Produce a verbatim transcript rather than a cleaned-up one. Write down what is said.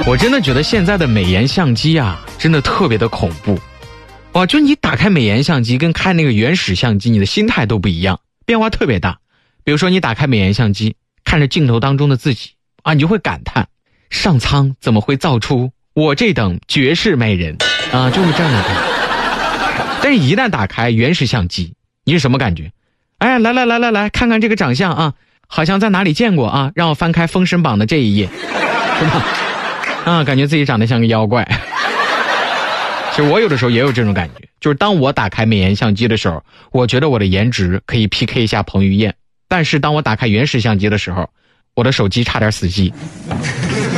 我真的觉得现在的美颜相机啊，真的特别的恐怖。哇，就你打开美颜相机跟看那个原始相机，你的心态都不一样，变化特别大。比如说你打开美颜相机，看着镜头当中的自己啊，你就会感叹，上苍怎么会造出我这等绝世美人啊，就会这样的感觉。但是一旦打开原始相机，你是什么感觉？哎，来来来来来，看看这个长相啊，好像在哪里见过啊，让我翻开封神榜的这一页，是吧？啊，感觉自己长得像个妖怪。其实我有的时候也有这种感觉，就是当我打开美颜相机的时候，我觉得我的颜值可以 P K 一下彭于晏，但是当我打开原始相机的时候，我的手机差点死机。